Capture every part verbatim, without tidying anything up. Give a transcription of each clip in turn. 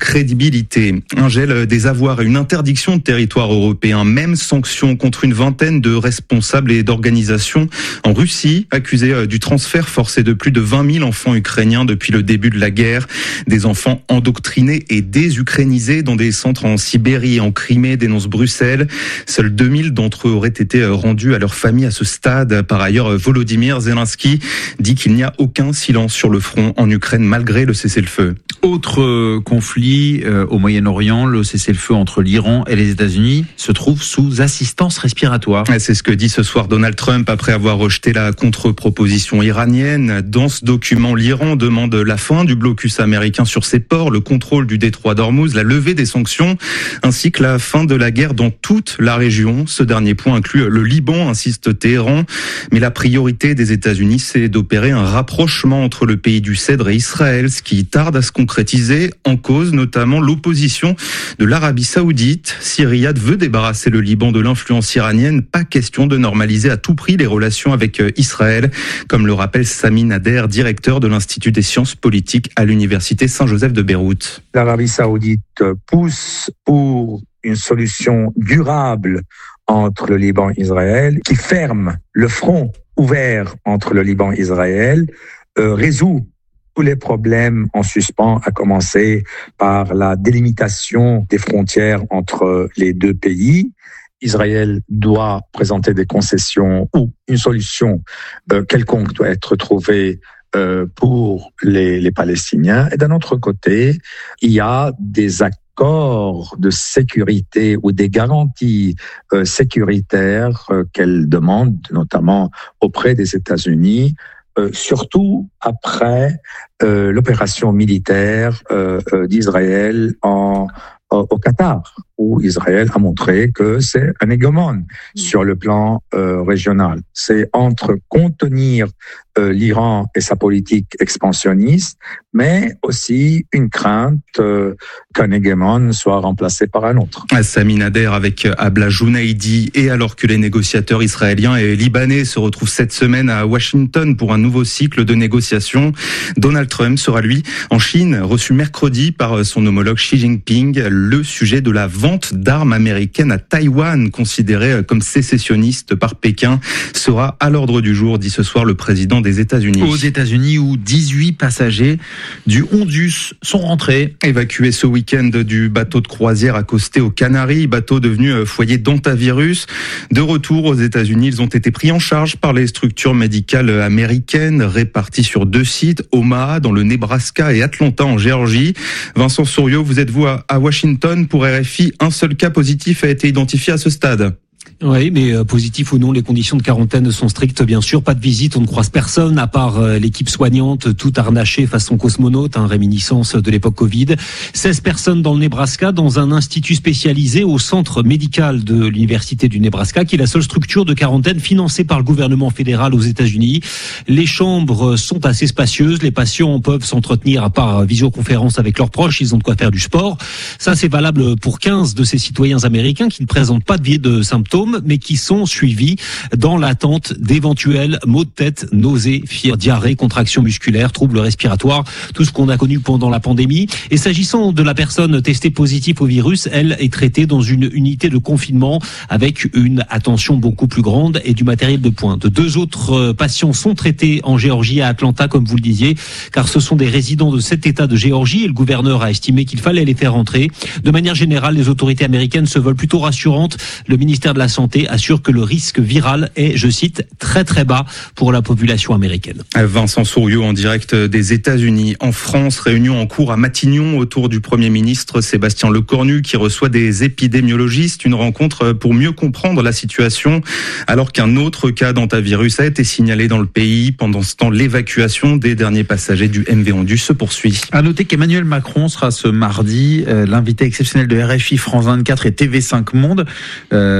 crédibilité. Un gel des avoirs et une interdiction de territoire européen, même sanction contre une vingtaine de responsables et d'organisations en Russie, accusés du transfert forcé de plus de vingt mille enfants ukrainiens depuis le début de la guerre. Des enfants endoctrinés et désukrainisés dans des centres en Sibérie et en Crimée, dénonce Bruxelles. Seuls deux mille d'entre eux auraient été rendus à leur famille à ce stade. Par ailleurs, Volodymyr Zelensky dit qu'il n'y a aucun silence sur le front en Ukraine malgré le cessez-le-feu. Autre conflit euh, au Moyen-Orient, le cessez-le-feu entre l'Iran et les États-Unis se trouve sous assistance respiratoire. C'est ce que dit ce soir Donald Trump après avoir rejeté la contre-proposition iranienne. Dans ce document, l'Iran demande la fin du blocus américain sur ses ports, le contrôle du détroit d'Ormuz, la levée des sanctions, ainsi que la fin de la guerre dans toute la région. Ce dernier point inclut le Liban, insiste Téhéran. Mais la priorité des États-Unis, c'est d'opérer un rapprochement entre le pays du Cèdre et Israël, ce qui tarde à se concrétiser, en cause notamment l'opposition de l'Arabie Saoudite. Si Riyad veut débarrasser le Liban de l'influence iranienne, pas question de normaliser à tout prix les relations avec Israël, comme le rappelle Sami Nader, directeur de l'Institut des sciences politiques à l'Université Saint-Joseph de Beyrouth. L'Arabie Saoudite pousse pour une solution durable entre le Liban et Israël, qui ferme le front ouvert entre le Liban et Israël, euh, résout tous les problèmes en suspens, à commencer par la délimitation des frontières entre les deux pays. Israël doit présenter des concessions ou une solution euh, quelconque doit être trouvée euh, pour les, les Palestiniens. Et d'un autre côté, il y a des accords de sécurité ou des garanties euh, sécuritaires euh, qu'elle demande, notamment auprès des États-Unis, euh, surtout après euh, l'opération militaire euh, euh, d'Israël en au Qatar, où Israël a montré que c'est un hégémone sur le plan euh, régional. C'est entre contenir euh, l'Iran et sa politique expansionniste, mais aussi une crainte euh, qu'un hégémone soit remplacé par un autre. Sami Nader avec Abla Jounaidi. Et alors que les négociateurs israéliens et libanais se retrouvent cette semaine à Washington pour un nouveau cycle de négociations, Donald Trump sera lui en Chine, reçu mercredi par son homologue Xi Jinping. Le sujet de la vente d'armes américaines à Taïwan, considérée comme sécessionniste par Pékin, sera à l'ordre du jour, dit ce soir le président des États-Unis. Aux États-Unis, où dix-huit passagers du Hondius sont rentrés. Évacués ce week-end du bateau de croisière accosté aux Canaries, bateau devenu foyer d'hantavirus. De retour aux États-Unis, ils ont été pris en charge par les structures médicales américaines, réparties sur deux sites, Omaha dans le Nebraska et Atlanta en Géorgie. Vincent Souriau, vous êtes vous à Washington pour R F I. Un seul cas positif a été identifié à ce stade. Oui, mais euh, positif ou non, les conditions de quarantaine sont strictes, bien sûr. Pas de visite, on ne croise personne, à part euh, l'équipe soignante, tout harnachée façon cosmonaute, hein, réminiscence de l'époque Covid. seize personnes dans le Nebraska, dans un institut spécialisé au centre médical de l'Université du Nebraska, qui est la seule structure de quarantaine financée par le gouvernement fédéral aux États-Unis. Les chambres sont assez spacieuses, les patients peuvent s'entretenir à part visioconférence avec leurs proches, ils ont de quoi faire du sport. Ça, c'est valable pour quinze de ces citoyens américains qui ne présentent pas de, de symptômes, mais qui sont suivis dans l'attente d'éventuels maux de tête, nausées, fièvre, diarrhée, contractions musculaires, troubles respiratoires, tout ce qu'on a connu pendant la pandémie. Et s'agissant de la personne testée positive au virus, elle est traitée dans une unité de confinement avec une attention beaucoup plus grande et du matériel de pointe. Deux autres patients sont traités en Géorgie, à Atlanta, comme vous le disiez, car ce sont des résidents de cet État de Géorgie et le gouverneur a estimé qu'il fallait les faire rentrer. De manière générale, les autorités américaines se veulent plutôt rassurantes. Le ministère de la Santé assure que le risque viral est, je cite, très très bas pour la population américaine. Vincent Souriau en direct des États-Unis. En France, réunion en cours à Matignon autour du Premier ministre Sébastien Lecornu qui reçoit des épidémiologistes. Une rencontre pour mieux comprendre la situation alors qu'un autre cas d'hantavirus a été signalé dans le pays. Pendant ce temps, l'évacuation des derniers passagers du M V Hondius se poursuit. À noter qu'Emmanuel Macron sera ce mardi euh, l'invité exceptionnel de R F I, France vingt-quatre et T V cinq Monde. Euh,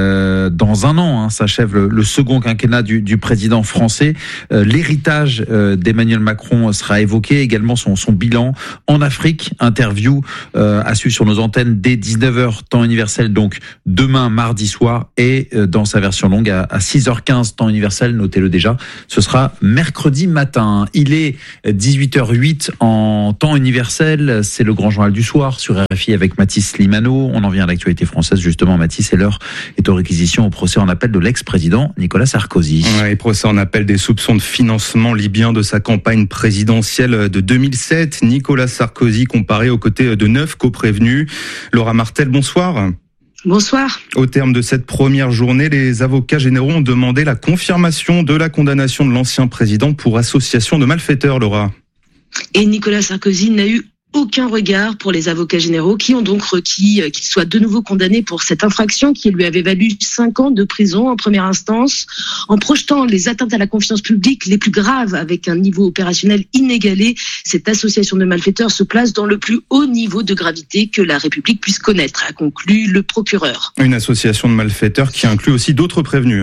euh, dans un an, hein, s'achève le, le second quinquennat du, du président français. Euh, l'héritage euh, d'Emmanuel Macron sera évoqué, également son, son bilan en Afrique. Interview euh, à suivre sur nos antennes dès dix-neuf heures temps universel, donc demain mardi soir, et euh, dans sa version longue à, à six heures quinze temps universel, notez-le déjà, ce sera mercredi matin. Il est dix-huit heures huit en temps universel, c'est le grand journal du soir sur R F I avec Mathis Limano. On en vient à l'actualité française justement, Mathis, et l'heure est aux réquisitions au procès en appel de l'ex-président Nicolas Sarkozy. Ouais, procès en appel des soupçons de financement libyen de sa campagne présidentielle de deux mille sept. Nicolas Sarkozy comparé aux côtés de neuf co-prévenus. Laura Martel, bonsoir. Bonsoir. Au terme de cette première journée, les avocats généraux ont demandé la confirmation de la condamnation de l'ancien président pour association de malfaiteurs, Laura. Et Nicolas Sarkozy n'a eu aucun regard pour les avocats généraux qui ont donc requis qu'il soit de nouveau condamné pour cette infraction qui lui avait valu cinq ans de prison en première instance, en projetant les atteintes à la confiance publique les plus graves avec un niveau opérationnel inégalé. Cette association de malfaiteurs se place dans le plus haut niveau de gravité que la République puisse connaître, a conclu le procureur. Une association de malfaiteurs qui inclut aussi d'autres prévenus.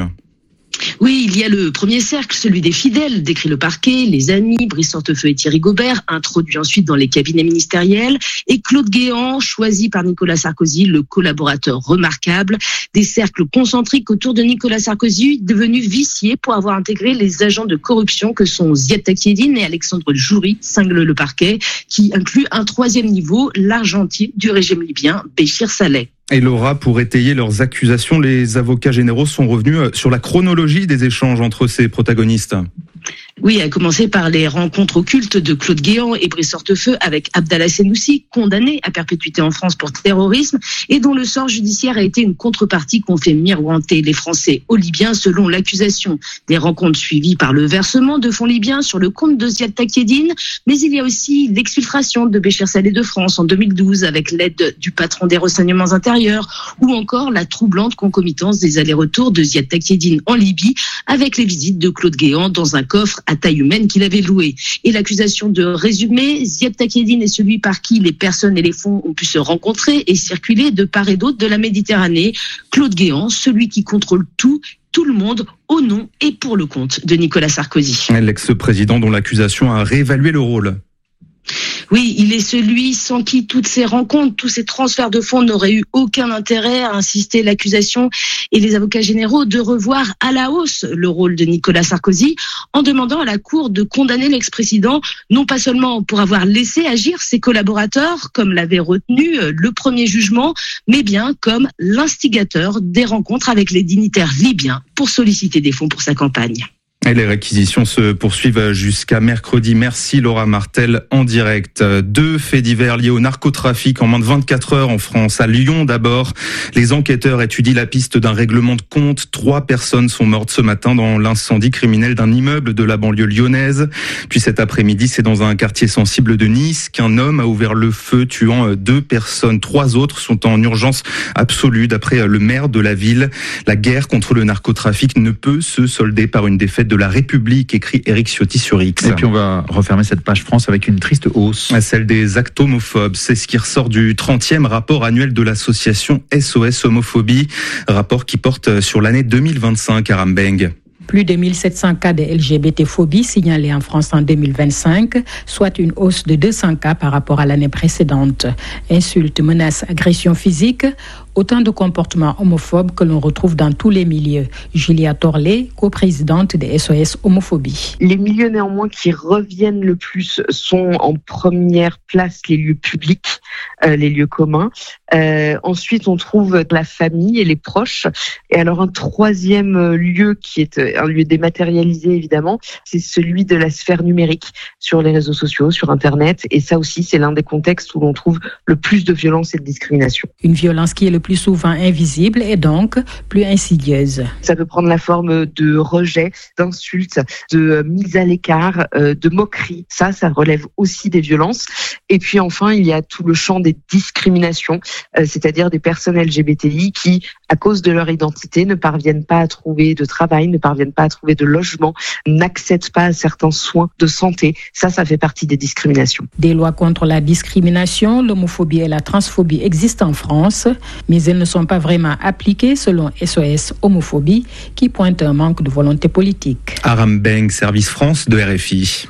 Oui, il y a le premier cercle, celui des fidèles, décrit le parquet, les amis, Brice Hortefeux et Thierry Gaubert, introduits ensuite dans les cabinets ministériels, et Claude Guéant, choisi par Nicolas Sarkozy, le collaborateur remarquable, des cercles concentriques autour de Nicolas Sarkozy, devenus viciés pour avoir intégré les agents de corruption que sont Ziad Takieddine et Alexandre Djouri, cingle le parquet, qui inclut un troisième niveau, l'argentier du régime libyen, Béchir Saleh. Et Laura, pour étayer leurs accusations, les avocats généraux sont revenus sur la chronologie des échanges entre ces protagonistes. Oui, à commencer par les rencontres occultes de Claude Guéant et Brice Hortefeux avec Abdallah Senoussi, condamné à perpétuité en France pour terrorisme et dont le sort judiciaire a été une contrepartie qu'ont fait miroiter les Français aux Libyens selon l'accusation. Des rencontres suivies par le versement de fonds libyens sur le compte de Ziad Takieddine, mais il y a aussi l'exfiltration de Béchir Saleh de France en deux mille douze avec l'aide du patron des renseignements intérieurs ou encore la troublante concomitance des allers-retours de Ziad Takieddine en Libye avec les visites de Claude Guéant dans un coffre à taille humaine qu'il avait loué. Et l'accusation de résumé, Ziad Takieddine est celui par qui les personnes et les fonds ont pu se rencontrer et circuler de part et d'autre de la Méditerranée. Claude Guéant, celui qui contrôle tout, tout le monde, au nom et pour le compte de Nicolas Sarkozy. L'ex-président dont l'accusation a réévalué le rôle. Oui, il est celui sans qui toutes ces rencontres, tous ces transferts de fonds n'auraient eu aucun intérêt, à insister l'accusation et les avocats généraux de revoir à la hausse le rôle de Nicolas Sarkozy en demandant à la Cour de condamner l'ex-président, non pas seulement pour avoir laissé agir ses collaborateurs, comme l'avait retenu le premier jugement, mais bien comme l'instigateur des rencontres avec les dignitaires libyens pour solliciter des fonds pour sa campagne. Et les réquisitions se poursuivent jusqu'à mercredi. Merci Laura Martel en direct. Deux faits divers liés au narcotrafic en moins de vingt-quatre heures en France. À Lyon d'abord, les enquêteurs étudient la piste d'un règlement de compte. Trois personnes sont mortes ce matin dans l'incendie criminel d'un immeuble de la banlieue lyonnaise. Puis cet après-midi, c'est dans un quartier sensible de Nice qu'un homme a ouvert le feu, tuant deux personnes. Trois autres sont en urgence absolue d'après le maire de la ville. La guerre contre le narcotrafic ne peut se solder par une défaite de de la République, écrit Éric Ciotti sur X. Et puis on va refermer cette page France avec une triste hausse. Celle des actes homophobes. C'est ce qui ressort du trentième rapport annuel de l'association S O S Homophobie. Rapport qui porte sur l'année deux mille vingt-cinq à Rambeng. Plus de mille sept cents cas de L G B T-phobie signalés en France en deux mille vingt-cinq, soit une hausse de deux cents cas par rapport à l'année précédente. Insultes, menaces, agressions physiques, autant de comportements homophobes que l'on retrouve dans tous les milieux. Julia Torlé, coprésidente de S O S Homophobie. Les milieux néanmoins qui reviennent le plus sont en première place les lieux publics, euh, les lieux communs. Euh, ensuite, on trouve la famille et les proches. Et alors un troisième lieu qui est un lieu dématérialisé évidemment, c'est celui de la sphère numérique sur les réseaux sociaux, sur Internet. Et ça aussi, c'est l'un des contextes où l'on trouve le plus de violence et de discrimination. Une violence qui est le plus souvent invisible et donc plus insidieuse. Ça peut prendre la forme de rejet, d'insultes, de mise à l'écart, de moqueries. Ça, ça relève aussi des violences. Et puis enfin, il y a tout le champ des discriminations, c'est-à-dire des personnes L G B T I qui, à cause de leur identité, ne parviennent pas à trouver de travail, ne parviennent pas à trouver de logement, n'accèdent pas à certains soins de santé. Ça, ça fait partie des discriminations. Des lois contre la discrimination, l'homophobie et la transphobie existent en France, mais mais elles ne sont pas vraiment appliquées selon S O S Homophobie qui pointe un manque de volonté politique. Aram Beng, Service France de R F I.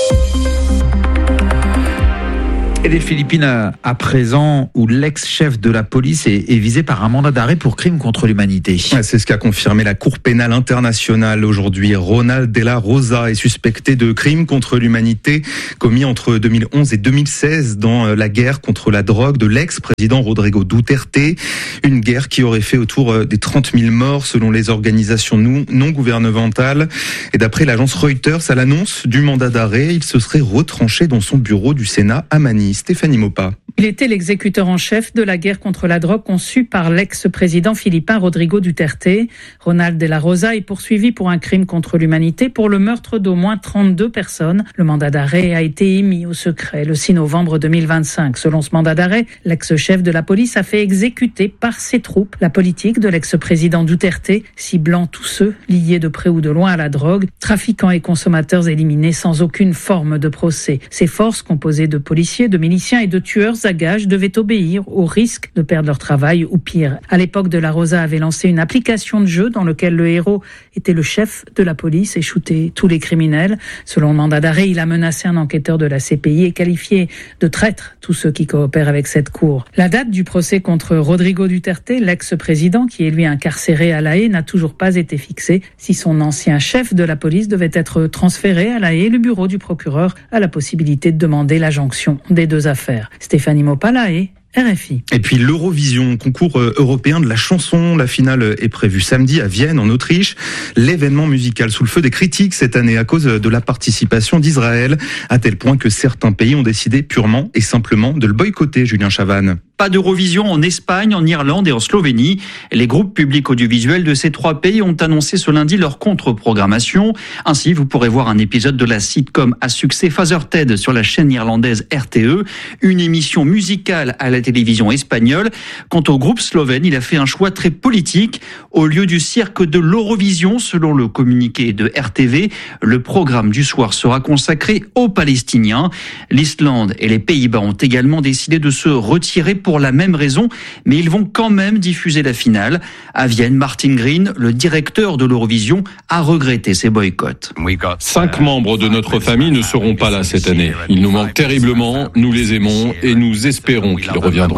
Et les Philippines à, à présent, où l'ex-chef de la police est, est visé par un mandat d'arrêt pour crime contre l'humanité. C'est ce qu'a confirmé la Cour pénale internationale aujourd'hui. Ronald de la Rosa est suspecté de crimes contre l'humanité commis entre deux mille onze et deux mille seize dans la guerre contre la drogue de l'ex-président Rodrigo Duterte. Une guerre qui aurait fait autour des trente mille morts selon les organisations non gouvernementales. Et d'après l'agence Reuters, à l'annonce du mandat d'arrêt, il se serait retranché dans son bureau du Sénat à Manille. Stéphanie Mopa. Il était l'exécuteur en chef de la guerre contre la drogue conçue par l'ex-président philippin Rodrigo Duterte. Ronald de la Rosa est poursuivi pour un crime contre l'humanité pour le meurtre d'au moins trente-deux personnes. Le mandat d'arrêt a été émis au secret le six novembre deux mille vingt-cinq. Selon ce mandat d'arrêt, l'ex-chef de la police a fait exécuter par ses troupes la politique de l'ex-président Duterte, ciblant tous ceux liés de près ou de loin à la drogue, trafiquants et consommateurs éliminés sans aucune forme de procès. Ces forces, composées de policiers, de miliciens et de tueurs à gages, devaient obéir au risque de perdre leur travail ou pire. À l'époque, de la Rosa avait lancé une application de jeu dans lequel le héros était le chef de la police et shootait tous les criminels. Selon le mandat d'arrêt, il a menacé un enquêteur de la C P I et qualifié de traître tous ceux qui coopèrent avec cette cour. La date du procès contre Rodrigo Duterte, l'ex-président qui est lui incarcéré à La Haye, n'a toujours pas été fixée. Si son ancien chef de la police devait être transféré à La Haye, le bureau du procureur a la possibilité de demander la jonction des deux affaires. Stéphanie Mopa, La Haye, R F I. Et puis l'Eurovision, concours européen de la chanson. La finale est prévue samedi à Vienne, en Autriche. L'événement musical sous le feu des critiques cette année à cause de la participation d'Israël, à tel point que certains pays ont décidé purement et simplement de le boycotter, Julien Chavannes. Pas d'Eurovision en Espagne, en Irlande et en Slovénie. Les groupes publics audiovisuels de ces trois pays ont annoncé ce lundi leur contre-programmation. Ainsi, vous pourrez voir un épisode de la sitcom à succès Father Ted sur la chaîne irlandaise R T E, une émission musicale à la télévision espagnole. Quant au groupe slovène, il a fait un choix très politique. Au lieu du cirque de l'Eurovision, selon le communiqué de R T V, le programme du soir sera consacré aux Palestiniens. L'Islande et les Pays-Bas ont également décidé de se retirer pour la même raison, mais ils vont quand même diffuser la finale. À Vienne, Martin Green, le directeur de l'Eurovision, a regretté ces boycotts. Cinq membres de notre famille ne seront pas là cette année. Ils nous manquent terriblement, nous les aimons et nous espérons qu'ils reviendront.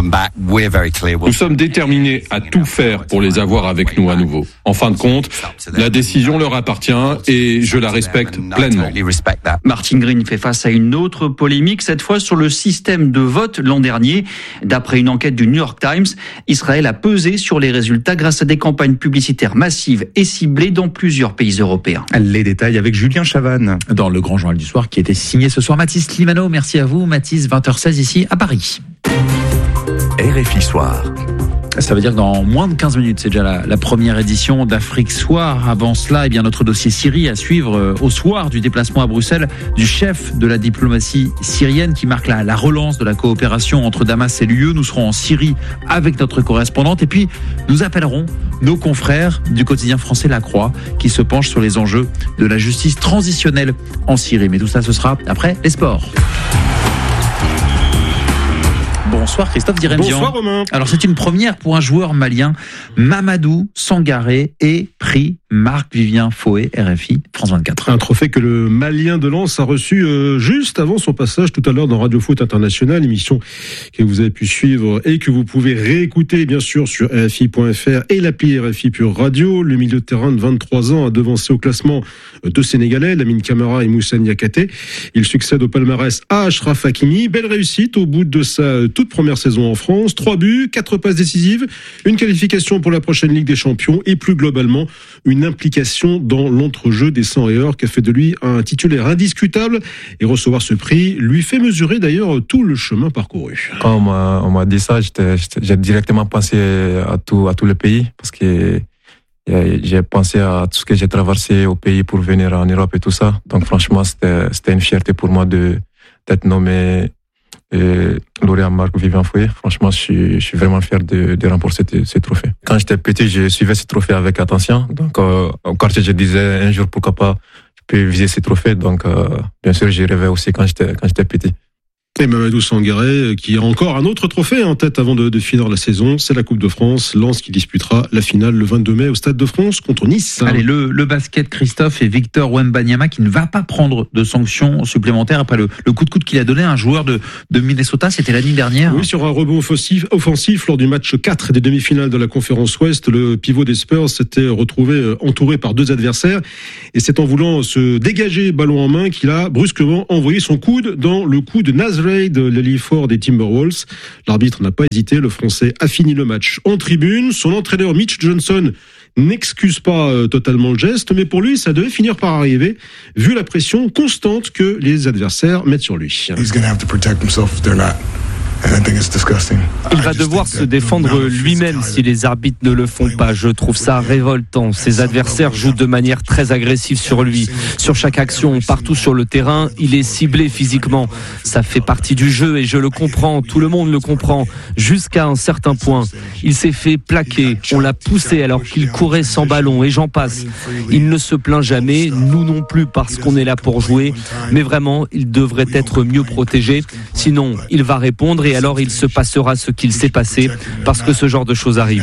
Nous sommes déterminés à tout faire pour les avoir avec nous à nouveau. En fin de compte, la décision leur appartient et je la respecte pleinement. Martin Green fait face à une autre polémique, cette fois sur le système de vote l'an dernier. D'après une enquête du New York Times, Israël a pesé sur les résultats grâce à des campagnes publicitaires massives et ciblées dans plusieurs pays européens. Les détails avec Julien Chavannes. Dans le grand journal du soir qui était signé ce soir, Mathis Limano. Merci à vous, Mathis, vingt heures seize ici à Paris. R F I Soir. Ça veut dire que dans moins de quinze minutes, c'est déjà la, la première édition d'Afrique Soir. Avant cela, eh bien, notre dossier Syrie à suivre euh, au soir du déplacement à Bruxelles du chef de la diplomatie syrienne qui marque la, la relance de la coopération entre Damas et l'U E. Nous serons en Syrie avec notre correspondante et puis nous appellerons nos confrères du quotidien français La Croix qui se penchent sur les enjeux de la justice transitionnelle en Syrie. Mais tout ça, ce sera après les sports. Bonsoir Christophe Diremzian. Bonsoir Romain. Alors c'est une première pour un joueur malien, Mamadou Sangaré, et prix Marc-Vivien Fouet, R F I, France vingt-quatre. Un trophée que le Malien de Lens a reçu euh, juste avant son passage tout à l'heure dans Radio Foot International, émission que vous avez pu suivre et que vous pouvez réécouter bien sûr sur R F I point F R et l'appli R F I Pure Radio. Le milieu de terrain de vingt-trois ans a devancé au classement deux Sénégalais, Lamine Camara et Moussa Niakhaté. Il succède au palmarès à Achraf Hakimi. Belle réussite au bout de sa toute première saison en France. Trois buts, quatre passes décisives, une qualification pour la prochaine Ligue des Champions et plus globalement une implication dans l'entrejeu des cent et or qui a fait de lui un titulaire indiscutable. Et recevoir ce prix lui fait mesurer d'ailleurs tout le chemin parcouru. Quand on m'a, on m'a dit ça, j'étais, j'étais, j'ai directement pensé à tout, à tout le pays parce que j'ai pensé à tout ce que j'ai traversé au pays pour venir en Europe et tout ça. Donc franchement, c'était, c'était une fierté pour moi de, d'être nommé et lauréat Marc-Vivien Fouet. Franchement, je suis, je suis vraiment fier de, de remporter ce, ce trophée. Quand j'étais petit, je suivais ce trophée avec attention. Donc, euh, au quartier, je disais un jour, pourquoi pas, je peux viser ce trophée. Donc, euh, bien sûr, j'y rêvais aussi quand j'étais, quand j'étais petit. Et Mamadou Sangaré qui a encore un autre trophée en tête avant de, de finir la saison, c'est la Coupe de France. Lens qui disputera la finale le vingt-deux mai au Stade de France contre Nice. Allez, le, le basket, Christophe, et Victor Wembanyama qui ne va pas prendre de sanctions supplémentaires après le, le coup de coude qu'il a donné à un joueur de, de Minnesota, c'était l'année dernière. Oui, sur un rebond offensif, offensif lors du match quatre des demi-finales de la Conférence Ouest, le pivot des Spurs s'était retrouvé entouré par deux adversaires et c'est en voulant se dégager ballon en main qu'il a brusquement envoyé son coude dans le cou de Nazareth, de l'ailier fort des Timberwolves. L'arbitre n'a pas hésité, le Français a fini le match en tribune. Son entraîneur Mitch Johnson n'excuse pas euh, totalement le geste, mais pour lui, ça devait finir par arriver, vu la pression constante que les adversaires mettent sur lui. He's gonna have to protect himself if they're not. Il va devoir se défendre lui-même si les arbitres ne le font pas. Je trouve ça révoltant. Ses adversaires jouent de manière très agressive sur lui. Sur chaque action, partout sur le terrain, il est ciblé physiquement. Ça fait partie du jeu et je le comprends. Tout le monde le comprend. Jusqu'à un certain point. Il s'est fait plaquer. On l'a poussé alors qu'il courait sans ballon et j'en passe. Il ne se plaint jamais, nous non plus parce qu'on est là pour jouer. Mais vraiment, il devrait être mieux protégé. Sinon, il va répondre et alors il se passera ce qu'il s'est passé parce que ce genre de choses arrive.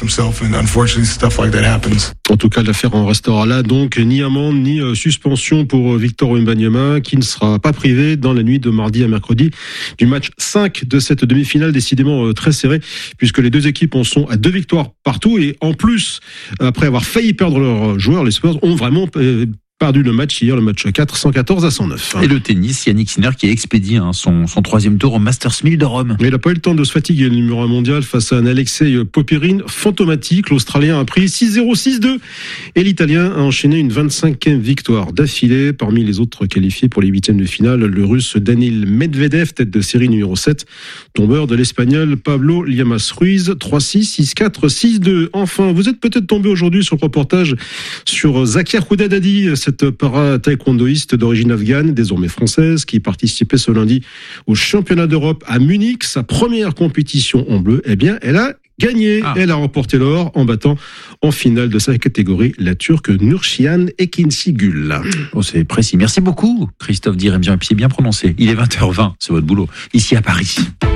En tout cas, l'affaire en restera là, donc ni amende ni euh, suspension pour euh, Victor Wembanyama qui ne sera pas privé dans la nuit de mardi à mercredi du match cinq de cette demi-finale décidément euh, très serrée puisque les deux équipes en sont à deux victoires partout et en plus, après avoir failli perdre leurs joueurs, les Spurs ont vraiment euh, perdu le match hier, le match quatre, cent quatorze à cent neuf. Et le tennis, Yannick Sinner qui a expédié hein, son, son troisième tour au Masters mille de Rome. Mais il n'a pas eu le temps de se fatiguer, le numéro un mondial, face à un Alexei Popyrin fantomatique. L'Australien a pris six zéro, six deux et l'Italien a enchaîné une vingt-cinquième victoire d'affilée. Parmi les autres qualifiés pour les huitièmes de finale, le Russe Daniil Medvedev, tête de série numéro sept, tombeur de l'Espagnol Pablo Llamas-Ruiz, trois six, six quatre, six deux. Enfin, vous êtes peut-être tombé aujourd'hui sur le reportage sur Zakir Kouddadadi, cette para-taekwondoïste d'origine afghane, désormais française, qui participait ce lundi au championnat d'Europe à Munich, sa première compétition en bleu. Eh bien, elle a gagné. Ah. Elle a remporté l'or en battant en finale de sa catégorie la Turque Nurşihan Ekinsigül. Oh, c'est précis. Merci beaucoup, Christophe Diremzian. Et puis c'est bien prononcé. Il est vingt heures vingt, c'est votre boulot, ici à Paris.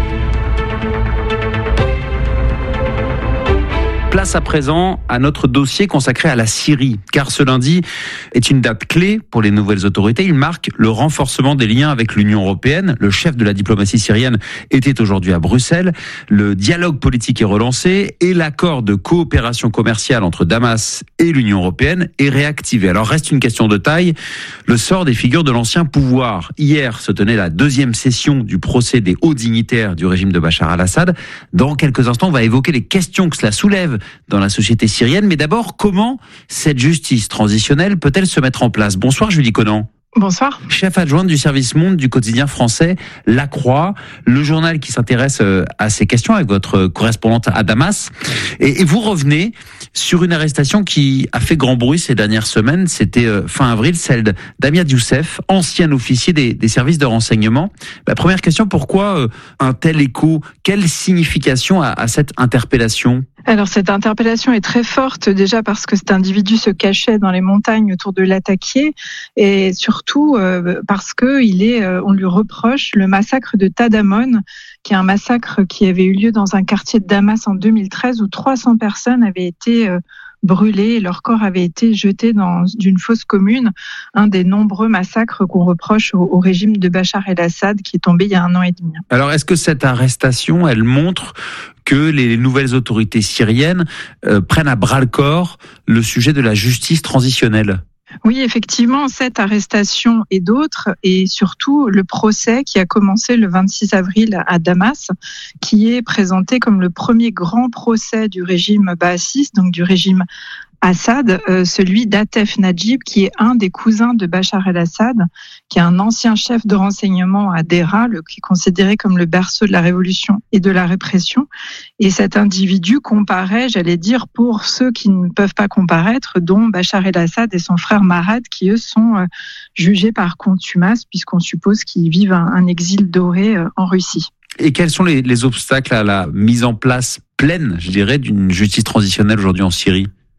Place à présent à notre dossier consacré à la Syrie, car ce lundi est une date clé pour les nouvelles autorités. Il marque le renforcement des liens avec l'Union européenne. Le chef de la diplomatie syrienne était aujourd'hui à Bruxelles. Le dialogue politique est relancé et l'accord de coopération commerciale entre Damas et l'Union européenne est réactivé. Alors reste une question de taille, le sort des figures de l'ancien pouvoir. Hier se tenait la deuxième session du procès des hauts dignitaires du régime de Bachar al-Assad. Dans quelques instants, on va évoquer les questions que cela soulève dans la société syrienne. Mais d'abord, comment cette justice transitionnelle peut-elle se mettre en place ? Bonsoir Julie Conan. Bonsoir. Chef adjointe du service Monde du quotidien français La Croix, le journal qui s'intéresse à ces questions avec votre correspondante à Damas. Et, et vous revenez sur une arrestation qui a fait grand bruit ces dernières semaines. C'était fin avril, celle d'Amiad Youssef, ancien officier des, des services de renseignement. La première question, pourquoi un tel écho ? Quelle signification a, a cette interpellation ? Alors cette interpellation est très forte déjà parce que cet individu se cachait dans les montagnes autour de Latakié et surtout euh, parce que il est, euh, on lui reproche le massacre de Tadamon, qui est un massacre qui avait eu lieu dans un quartier de Damas en deux mille treize où trois cents personnes avaient été euh, brûlés et leurs corps avaient été jetés dans une fosse commune, un des nombreux massacres qu'on reproche au, au régime de Bachar el-Assad qui est tombé il y a un an et demi. Alors est-ce que cette arrestation, elle montre que les nouvelles autorités syriennes euh, prennent à bras-le-corps le sujet de la justice transitionnelle ? Oui, effectivement, cette arrestation et d'autres, et surtout le procès qui a commencé le vingt-six avril à Damas, qui est présenté comme le premier grand procès du régime baathiste, donc du régime Assad, euh, celui d'Atef Najib, qui est un des cousins de Bachar el-Assad, qui est un ancien chef de renseignement à Deraa, le, qui est considéré comme le berceau de la révolution et de la répression. Et cet individu comparaît, j'allais dire, pour ceux qui ne peuvent pas comparaître, dont Bachar el-Assad et son frère Marad, qui eux sont euh, jugés par contumace, puisqu'on suppose qu'ils vivent un, un exil doré euh, en Russie. Et quels sont les, les obstacles à la mise en place pleine, je dirais, d'une justice transitionnelle aujourd'hui en Syrie ?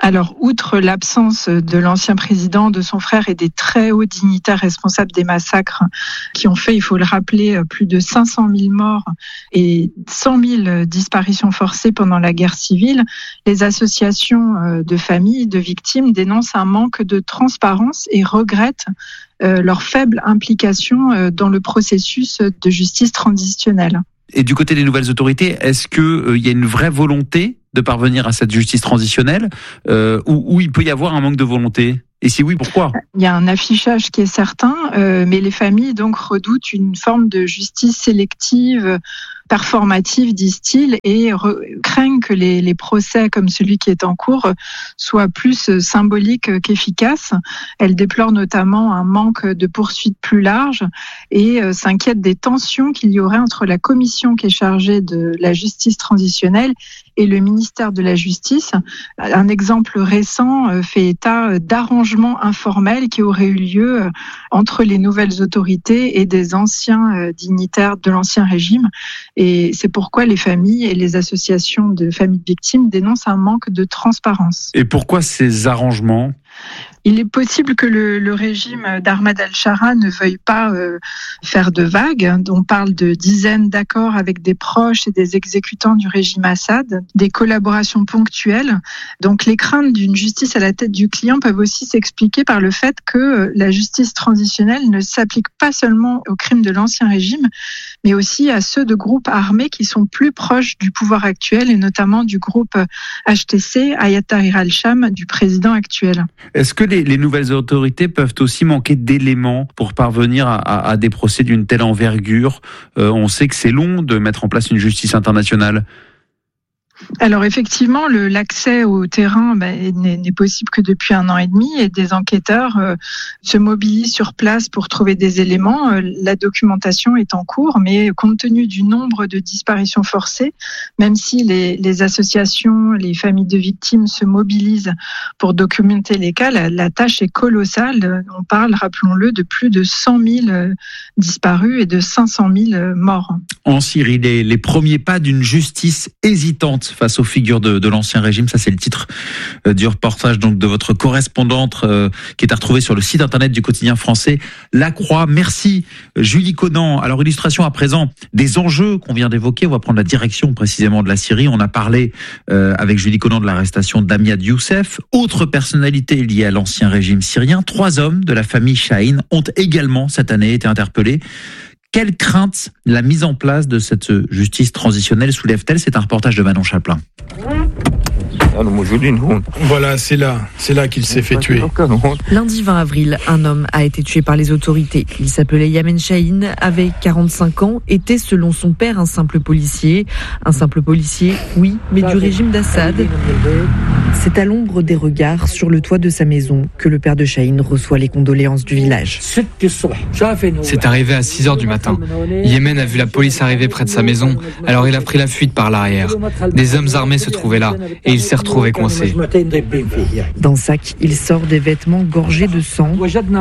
Alors, outre l'absence de l'ancien président, de son frère et des très hauts dignitaires responsables des massacres qui ont fait, il faut le rappeler, plus de cinq cent mille morts et cent mille disparitions forcées pendant la guerre civile, les associations de familles de victimes dénoncent un manque de transparence et regrettent leur faible implication dans le processus de justice transitionnelle. Et du côté des nouvelles autorités, est-ce qu'il euh, y a une vraie volonté de parvenir à cette justice transitionnelle euh, ou, ou il peut y avoir un manque de volonté ? Et si oui, pourquoi ? Il y a un affichage qui est certain, euh, mais les familles donc redoutent une forme de justice sélective, performative, disent-ils, et re- craignent que les, les procès comme celui qui est en cours soient plus symboliques qu'efficaces. Elles déplorent notamment un manque de poursuites plus larges et euh, s'inquiètent des tensions qu'il y aurait entre la commission qui est chargée de la justice transitionnelle et le ministère de la Justice. Un exemple récent fait état d'arrangements informels qui auraient eu lieu entre les nouvelles autorités et des anciens dignitaires de l'ancien régime. Et c'est pourquoi les familles et les associations de familles de victimes dénoncent un manque de transparence. Et pourquoi ces arrangements ? Il est possible que le, le régime d'Ahmad al-Shara ne veuille pas euh, faire de vagues. On parle de dizaines d'accords avec des proches et des exécutants du régime Assad, des collaborations ponctuelles. Donc les craintes d'une justice à la tête du client peuvent aussi s'expliquer par le fait que la justice transitionnelle ne s'applique pas seulement aux crimes de l'ancien régime, mais aussi à ceux de groupes armés qui sont plus proches du pouvoir actuel et notamment du groupe H T C, Hayat Tahrir al-Sham, du président actuel. Est-ce que les, les nouvelles autorités peuvent aussi manquer d'éléments pour parvenir à, à, à des procès d'une telle envergure ? euh, On sait que c'est long de mettre en place une justice internationale. Alors effectivement, le, l'accès au terrain bah, n'est, n'est possible que depuis un an et demi et des enquêteurs euh, se mobilisent sur place pour trouver des éléments. Euh, la documentation est en cours, mais compte tenu du nombre de disparitions forcées, même si les, les associations, les familles de victimes se mobilisent pour documenter les cas, la, la tâche est colossale. On parle, rappelons-le, de plus de cent mille disparus et de cinq cent mille morts. En Syrie, les, les premiers pas d'une justice hésitante face aux figures de, de l'ancien régime, ça c'est le titre euh, du reportage donc de votre correspondante euh, qui est à retrouver sur le site internet du quotidien français La Croix. Merci Julie Conan. Alors illustration à présent des enjeux qu'on vient d'évoquer. On va prendre la direction précisément de la Syrie. On a parlé euh, avec Julie Conan de l'arrestation d'Amiad Youssef. Autre personnalité liée à l'ancien régime syrien, trois hommes de la famille Chahine ont également cette année été interpellés. Quelle crainte la mise en place de cette justice transitionnelle soulève-t-elle ? C'est un reportage de Manon Chaplin. Voilà, c'est là, c'est là qu'il s'est fait tuer. Lundi vingt avril, un homme a été tué par les autorités. Il s'appelait Yamen Chahine, avait quarante-cinq ans, était selon son père un simple policier. Un simple policier, oui, mais du régime d'Assad. C'est à l'ombre des regards sur le toit de sa maison que le père de Chahine reçoit les condoléances du village. C'est arrivé à six heures du matin. Yémen a vu la police arriver près de sa maison, alors il a pris la fuite par l'arrière. Des hommes armés se trouvaient là, et il s'est retrouvé coincé. D'un sac, il sort des vêtements gorgés de sang.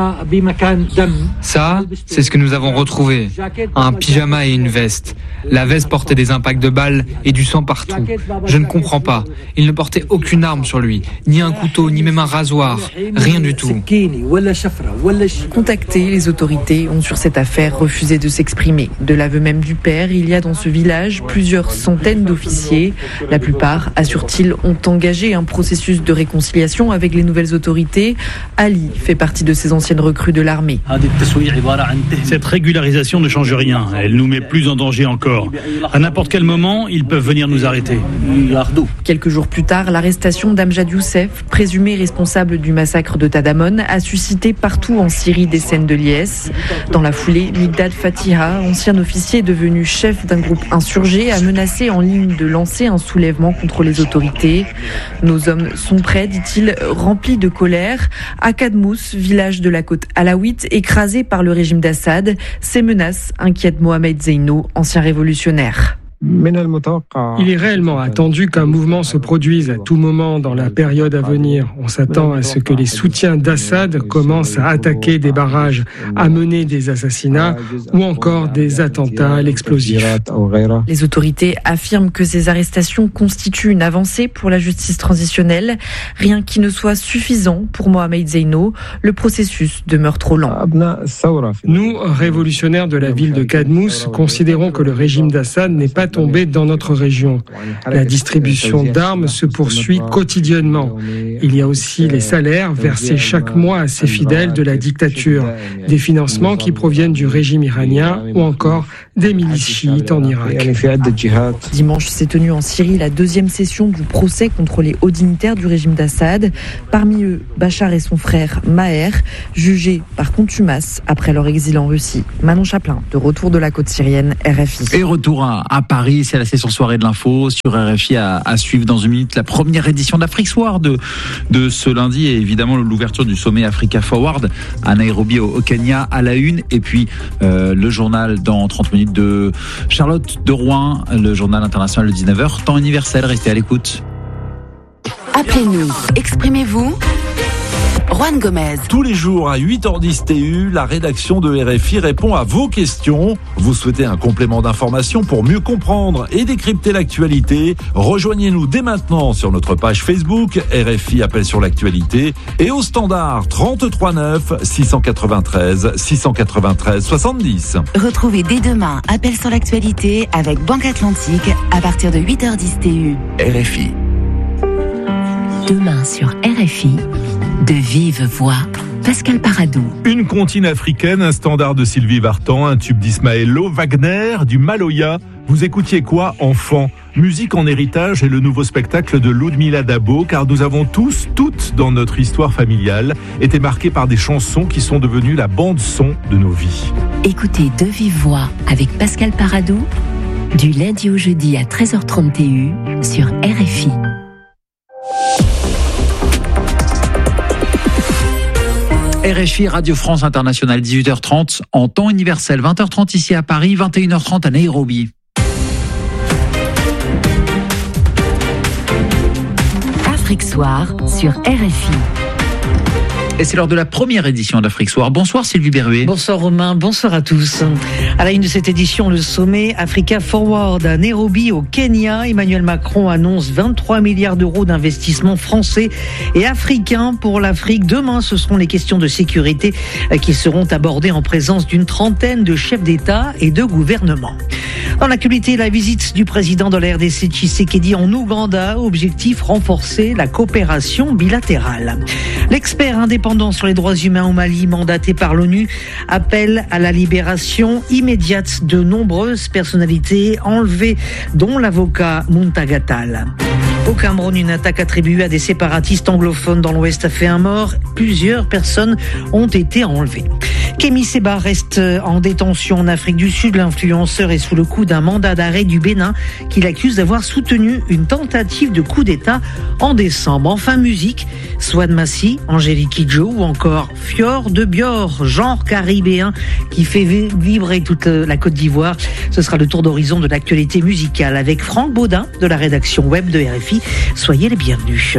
Ça, c'est ce que nous avons retrouvé. Un pyjama et une veste. La veste portait des impacts de balles et du sang partout. Je ne comprends pas. Il ne portait aucune arme sur lui, ni un couteau, ni même un rasoir. Rien du tout. Contactés, les autorités ont sur cette affaire refusé de s'exprimer. De l'aveu même du père, il y a dans ce village plusieurs centaines d'officiers. La plupart, assure-t-il, ont engagé un processus de réconciliation avec les nouvelles autorités. Ali fait partie de ces anciennes recrues de l'armée. Cette régularisation ne change rien. Elle nous met plus en danger encore. À n'importe quel moment, ils peuvent venir nous arrêter. Quelques jours plus tard, l'arrestation d'Amjad Youssef, présumé responsable du massacre de Tadamon, a suscité partout en Syrie des scènes de liesse. Dans la foulée, Migdad Fatiha, ancien officier devenu chef d'un groupe insurgé, a menacé en ligne de lancer un soulèvement contre les autorités. Nos hommes sont prêts, dit-il, remplis de colère. À Kadmous, village de la côte alaouite, écrasé par le régime d'Assad, ces menaces inquiètent Mohamed Zeyno, ancien révolutionnaire. Il est réellement attendu qu'un mouvement se produise à tout moment dans la période à venir. On s'attend à ce que les soutiens d'Assad commencent à attaquer des barrages, à mener des assassinats ou encore des attentats à l'explosif. Les autorités affirment que ces arrestations constituent une avancée pour la justice transitionnelle, rien qui ne soit suffisant pour Mohamed Zeyno. Le processus demeure trop lent. Nous, révolutionnaires de la ville de Kadmous, considérons que le régime d'Assad n'est pas tombé dans notre région. La distribution d'armes se poursuit quotidiennement. Il y a aussi les salaires versés chaque mois à ces fidèles de la dictature, des financements qui proviennent du régime iranien ou encore des milices chiites en Irak. Dimanche s'est tenue en Syrie la deuxième session du procès contre les hauts dignitaires du régime d'Assad. Parmi eux, Bachar et son frère Maher, jugés par contumace après leur exil en Russie. Manon Chaplin, de retour de la côte syrienne, R F I. Et retour à, à Paris, c'est la session soirée de l'info sur R F I à, à suivre dans une minute la première édition d'Afrique Soir de, de ce lundi et évidemment l'ouverture du sommet Africa Forward à Nairobi au, au Kenya à la une et puis euh, le journal dans trente minutes de Charlotte de Rouen, le journal international de dix-neuf heures, temps universel, restez à l'écoute. Appelez-nous, exprimez-vous. Juan Gomez. Tous les jours à huit heures dix T U, la rédaction de R F I répond à vos questions. Vous souhaitez un complément d'information pour mieux comprendre et décrypter l'actualité? Rejoignez-nous dès maintenant sur notre page Facebook R F I Appel sur l'actualité et au standard trente-trois neuf six cent quatre-vingt-treize six cent quatre-vingt-treize soixante-dix. Retrouvez dès demain Appel sur l'actualité avec Banque Atlantique à partir de huit heures dix T U. R F I. Demain sur R F I, de vive voix, Pascal Paradou. Une comptine africaine, un standard de Sylvie Vartan, un tube d'Ismaël Lo, Wagner, du Maloya. Vous écoutiez quoi, enfant? Musique en héritage et le nouveau spectacle de Ludmila Dabo, car nous avons tous, toutes, dans notre histoire familiale, été marqués par des chansons qui sont devenues la bande-son de nos vies. Écoutez de vive voix avec Pascal Paradou, du lundi au jeudi à treize heures trente T U sur R F I. R F I Radio France Internationale, dix-huit heures trente en temps universel, vingt heures trente ici à Paris, vingt et une heures trente à Nairobi. Afrique Soir sur R F I. Et c'est lors de la première édition d'Afrique Soir. Bonsoir Sylvie Berruet. Bonsoir Romain, bonsoir à tous. À la une de cette édition, le sommet Africa Forward à Nairobi au Kenya. Emmanuel Macron annonce vingt-trois milliards d'euros d'investissements français et africains pour l'Afrique. Demain, ce seront les questions de sécurité qui seront abordées en présence d'une trentaine de chefs d'État et de gouvernement. Dans l'actualité, la visite du président de la R D C Tshisekedi en Ouganda, objectif renforcer la coopération bilatérale. L'expert indépendant sur les droits humains au Mali, mandaté par l'ONU, appelle à la libération immédiate de nombreuses personnalités enlevées, dont l'avocat Muntagatal. Au Cameroun, une attaque attribuée à des séparatistes anglophones dans l'Ouest a fait un mort. Plusieurs personnes ont été enlevées. Kémy Séba reste en détention en Afrique du Sud. L'influenceur est sous le coup d'un mandat d'arrêt du Bénin qui l'accuse d'avoir soutenu une tentative de coup d'État en décembre. Enfin, musique, Swad Massi, Angélique Kidjo ou encore Fjord de Bior, genre caribéen qui fait vibrer toute la Côte d'Ivoire. Ce sera le tour d'horizon de l'actualité musicale avec Franck Baudin de la rédaction web de R F I. Soyez les bienvenus.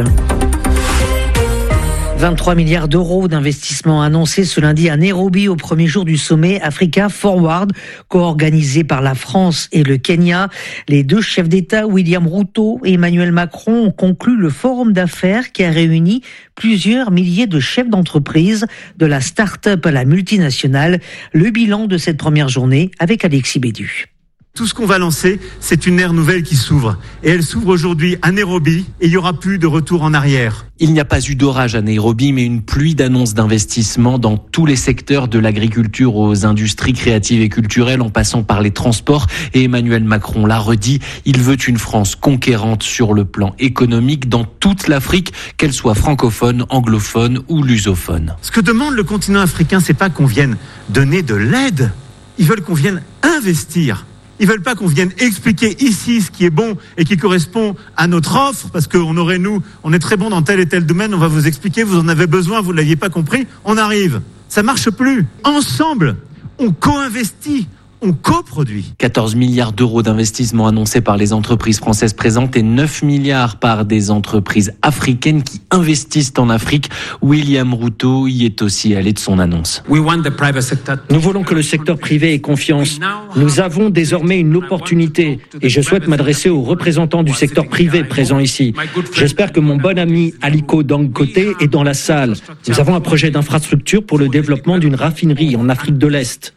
vingt-trois milliards d'euros d'investissement annoncés ce lundi à Nairobi au premier jour du sommet Africa Forward, co-organisé par la France et le Kenya. Les deux chefs d'État, William Ruto et Emmanuel Macron, ont conclu le forum d'affaires qui a réuni plusieurs milliers de chefs d'entreprise, de la start-up à la multinationale. Le bilan de cette première journée avec Alexis Bédu. Tout ce qu'on va lancer, c'est une ère nouvelle qui s'ouvre. Et elle s'ouvre aujourd'hui à Nairobi et il n'y aura plus de retour en arrière. Il n'y a pas eu d'orage à Nairobi, mais une pluie d'annonces d'investissements dans tous les secteurs, de l'agriculture aux industries créatives et culturelles, en passant par les transports. Et Emmanuel Macron l'a redit, il veut une France conquérante sur le plan économique dans toute l'Afrique, qu'elle soit francophone, anglophone ou lusophone. Ce que demande le continent africain, c'est pas qu'on vienne donner de l'aide. Ils veulent qu'on vienne investir. Ils veulent pas qu'on vienne expliquer ici ce qui est bon et qui correspond à notre offre, parce qu'on aurait, nous, on est très bon dans tel et tel domaine, on va vous expliquer, vous en avez besoin, vous ne l'aviez pas compris, on arrive. Ça marche plus. Ensemble, on co-investit, on coproduit. quatorze milliards d'euros d'investissement annoncés par les entreprises françaises présentes et neuf milliards par des entreprises africaines qui investissent en Afrique. William Ruto y est aussi allé de son annonce. Nous voulons que le secteur privé ait confiance. Nous avons désormais une opportunité et je souhaite m'adresser aux représentants du secteur privé présents ici. J'espère que mon bon ami Aliko Dangote est dans la salle. Nous avons un projet d'infrastructure pour le développement d'une raffinerie en Afrique de l'Est.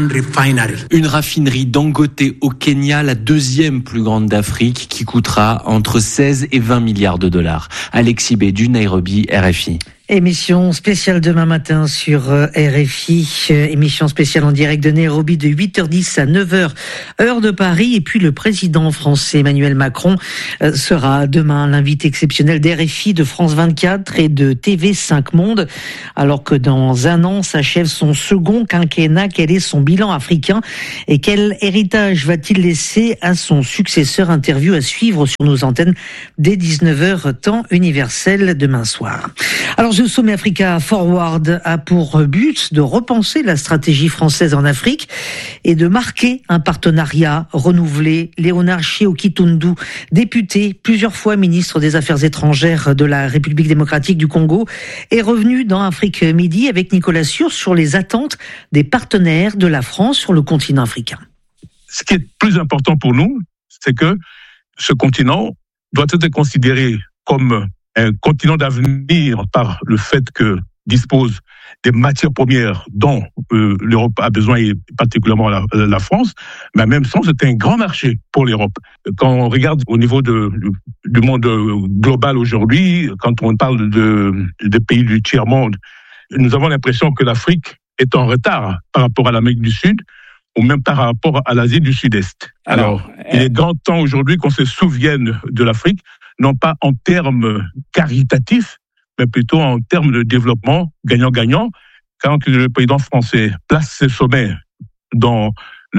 Une raffinerie Dangote au Kenya, la deuxième plus grande d'Afrique, qui coûtera entre seize et vingt milliards de dollars. Alexis Bédu, Nairobi, R F I. Émission spéciale demain matin sur R F I, émission spéciale en direct de Nairobi de huit heures dix à neuf heures, heure de Paris. Et puis le président français Emmanuel Macron sera demain l'invité exceptionnel d'R F I, de France vingt-quatre et de T V cinq Monde. Alors que dans un an s'achève son second quinquennat, quel est son bilan africain et quel héritage va-t-il laisser à son successeur? Interview à suivre sur nos antennes dès dix-neuf heures, temps universel demain soir. Alors, ce sommet Africa Forward a pour but de repenser la stratégie française en Afrique et de marquer un partenariat renouvelé. Léonard Sheoki-Tundu, député, plusieurs fois ministre des Affaires étrangères de la République démocratique du Congo, est revenu dans Afrique Midi avec Nicolas Sûr sur les attentes des partenaires de la France sur le continent africain. Ce qui est plus important pour nous, c'est que ce continent doit être considéré comme un continent d'avenir par le fait que dispose des matières premières dont euh, l'Europe a besoin, et particulièrement la, la France, mais en même temps, c'est un grand marché pour l'Europe. Quand on regarde au niveau de, du monde global aujourd'hui, quand on parle de, de pays du tiers-monde, nous avons l'impression que l'Afrique est en retard par rapport à l'Amérique du Sud, ou même par rapport à l'Asie du Sud-Est. Alors, Alors il est grand temps aujourd'hui qu'on se souvienne de l'Afrique, non pas en termes caritatifs, mais plutôt en termes de développement gagnant-gagnant. Quand le président français place ses sommets dans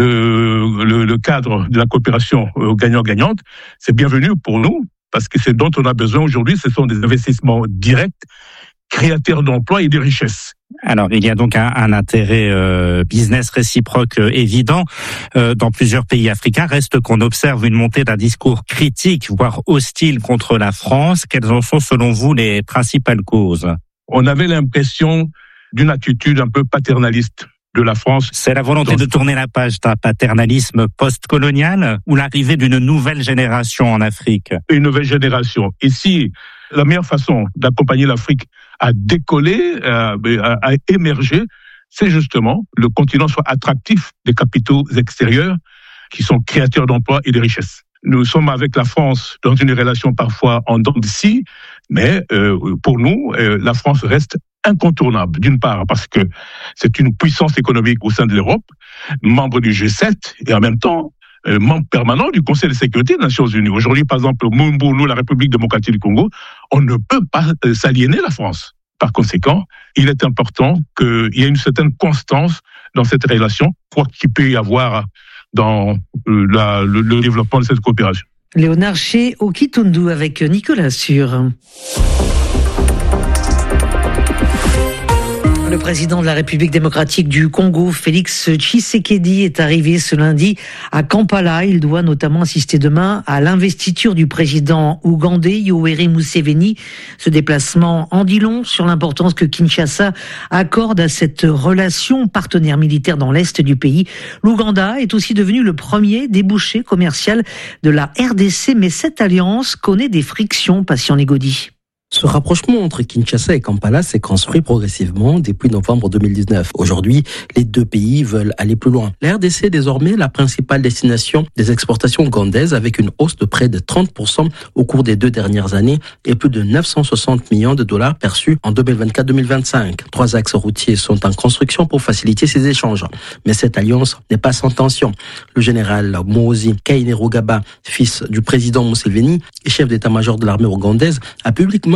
le, le, le cadre de la coopération gagnant-gagnante, c'est bienvenu pour nous, parce que c'est dont on a besoin aujourd'hui, ce sont des investissements directs, créateurs d'emplois et de richesses. Alors, il y a donc un, un intérêt euh, business réciproque euh, évident euh, dans plusieurs pays africains. Reste qu'on observe une montée d'un discours critique, voire hostile contre la France. Quelles en sont, selon vous, les principales causes? On avait l'impression d'une attitude un peu paternaliste de la France. C'est la volonté de tourner la page d'un paternalisme post-colonial ou l'arrivée d'une nouvelle génération en Afrique? Une nouvelle génération. Ici, la meilleure façon d'accompagner l'Afrique à décoller, à, à émerger, c'est justement le continent soit attractif des capitaux extérieurs qui sont créateurs d'emplois et de richesses. Nous sommes avec la France dans une relation parfois en dents de scie, mais euh, pour nous, euh, la France reste incontournable, d'une part parce que c'est une puissance économique au sein de l'Europe, membre du G sept et en même temps euh, membre permanent du Conseil de sécurité des Nations Unies. Aujourd'hui, par exemple, au Mumbu, la République démocratique du Congo, on ne peut pas euh, s'aliéner la France. Par conséquent, il est important qu'il y ait une certaine constance dans cette relation, quoi qu'il peut y avoir dans euh, la, le, le développement de cette coopération. Léonard Sheoki-Tundu avec Nicolas Sûr. Le président de la République démocratique du Congo, Félix Tshisekedi, est arrivé ce lundi à Kampala. Il doit notamment assister demain à l'investiture du président ougandais Yoweri Museveni. Ce déplacement en dit long sur l'importance que Kinshasa accorde à cette relation partenaire militaire dans l'est du pays. L'Ouganda est aussi devenu le premier débouché commercial de la R D C, mais cette alliance connaît des frictions, Patient Négodi. Ce rapprochement entre Kinshasa et Kampala s'est construit progressivement depuis novembre deux mille dix-neuf. Aujourd'hui, les deux pays veulent aller plus loin. La R D C est désormais la principale destination des exportations ougandaises avec une hausse de près de trente pour cent au cours des deux dernières années et plus de neuf cent soixante millions de dollars perçus en deux mille vingt-quatre deux mille vingt-cinq. Trois axes routiers sont en construction pour faciliter ces échanges. Mais cette alliance n'est pas sans tension. Le général Muhoozi Kainerugaba, fils du président Museveni et chef d'état-major de l'armée ougandaise, a publiquement